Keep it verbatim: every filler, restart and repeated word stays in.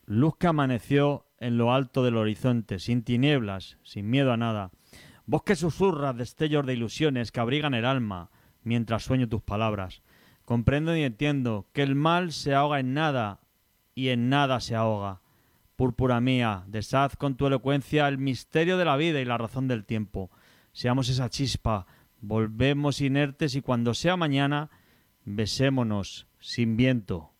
luz que amaneció en lo alto del horizonte, sin tinieblas, sin miedo a nada. Voz que susurras destellos de ilusiones que abrigan el alma mientras sueño tus palabras. Comprendo y entiendo que el mal se ahoga en nada y en nada se ahoga. Púrpura mía, deshaz con tu elocuencia el misterio de la vida y la razón del tiempo. Seamos esa chispa, volvemos inertes y cuando sea mañana, besémonos sin viento.